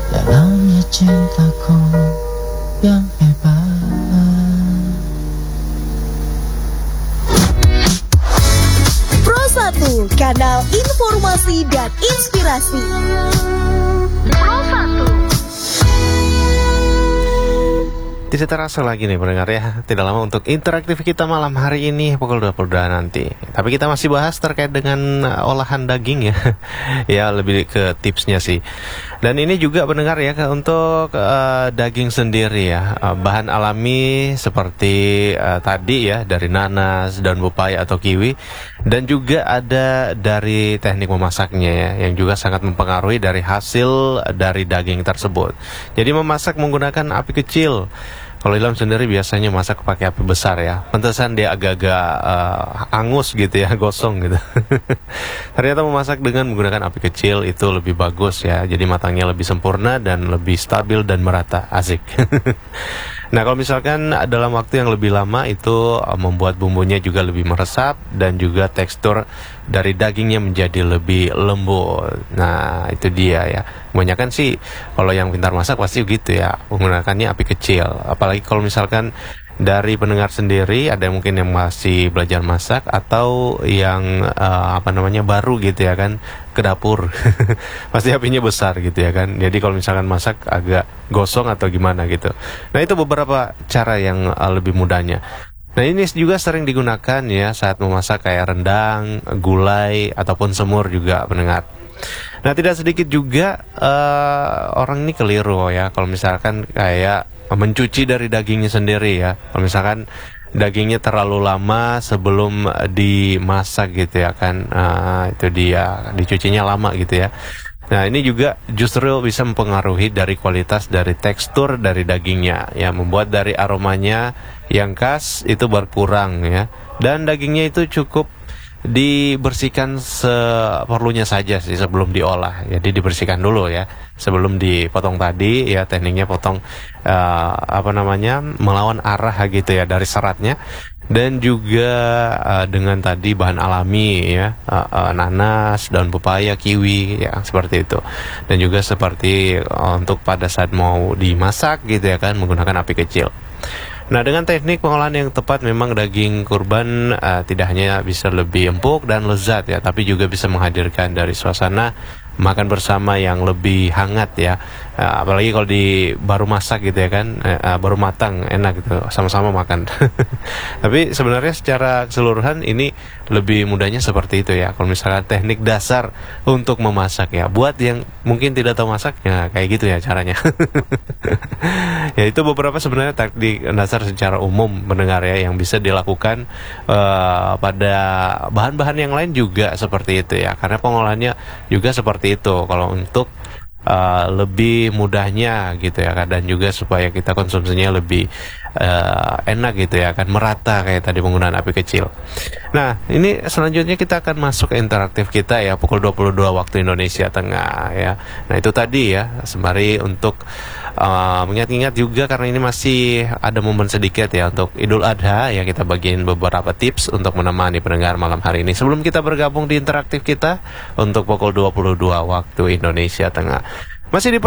dalamnya cintaku yang hebat. Pro 1, kanal informasi dan inspirasi. Pro 1. Tidak terasa lagi nih pendengar ya, tidak lama untuk interaktif kita malam hari ini pukul 22 nanti. Tapi kita masih bahas terkait dengan olahan daging ya. Ya lebih ke tipsnya sih. Dan ini juga pendengar ya untuk daging sendiri ya, bahan alami seperti tadi ya dari nanas, daun pepaya atau kiwi. Dan juga ada dari teknik memasaknya ya, yang juga sangat mempengaruhi dari hasil dari daging tersebut. Jadi memasak menggunakan api kecil. Kalau Ilham sendiri biasanya masak pakai api besar ya. Pantesan dia agak-agak angus gitu ya, gosong gitu. Ternyata memasak dengan menggunakan api kecil itu lebih bagus ya. Jadi matangnya lebih sempurna dan lebih stabil dan merata. Asik. Nah kalau misalkan dalam waktu yang lebih lama itu membuat bumbunya juga lebih meresap dan juga tekstur dari dagingnya menjadi lebih lembut. Nah itu dia ya. Kebanyakan sih kalau yang pintar masak pasti gitu ya, menggunakannya api kecil. Apalagi kalau misalkan dari pendengar sendiri ada yang mungkin yang masih belajar masak atau yang baru gitu ya kan ke dapur. Pasti apinya besar gitu ya kan. Jadi kalau misalkan masak agak gosong atau gimana gitu. Nah itu beberapa cara yang lebih mudahnya. Nah ini juga sering digunakan ya saat memasak kayak rendang, gulai ataupun semur juga pendengar. Nah tidak sedikit juga orang ini keliru ya kalau misalkan kayak mencuci dari dagingnya sendiri ya. Kalau misalkan dagingnya terlalu lama sebelum dimasak gitu ya kan, itu dia, dicucinya lama gitu ya. Nah ini juga justru bisa mempengaruhi dari kualitas dari tekstur dari dagingnya ya, membuat dari aromanya yang khas itu berkurang ya. Dan dagingnya itu cukup dibersihkan seperlunya saja sih sebelum diolah. Jadi dibersihkan dulu ya sebelum dipotong tadi ya, tekniknya potong melawan arah gitu ya dari seratnya. Dan juga dengan tadi bahan alami ya, nanas, daun pepaya, kiwi ya seperti itu. Dan juga seperti untuk pada saat mau dimasak gitu ya kan, menggunakan api kecil. Nah dengan teknik pengolahan yang tepat memang daging kurban tidak hanya bisa lebih empuk dan lezat ya, tapi juga bisa menghadirkan dari suasana makan bersama yang lebih hangat ya. Apalagi kalau baru masak gitu ya kan, baru matang, enak gitu, sama-sama makan. Tapi sebenarnya secara keseluruhan ini lebih mudahnya seperti itu ya. Kalau misalkan teknik dasar untuk memasak ya, buat yang mungkin tidak tahu masak ya kayak gitu ya caranya. Ya itu beberapa sebenarnya teknik dasar secara umum mendengar ya, yang bisa dilakukan pada bahan-bahan yang lain juga seperti itu ya. Karena pengolahannya juga seperti itu kalau untuk lebih mudahnya gitu ya kan, dan juga supaya kita konsumsinya lebih enak gitu ya kan, merata kayak tadi penggunaan api kecil. Nah ini selanjutnya kita akan masuk ke interaktif kita ya, pukul 22 waktu Indonesia Tengah ya. Nah itu tadi ya sembari untuk mengingat-ingat juga karena ini masih ada momen sedikit ya untuk Idul Adha ya, kita bagiin beberapa tips untuk menemani pendengar malam hari ini sebelum kita bergabung di interaktif kita untuk pukul 22 waktu Indonesia Tengah. Masih di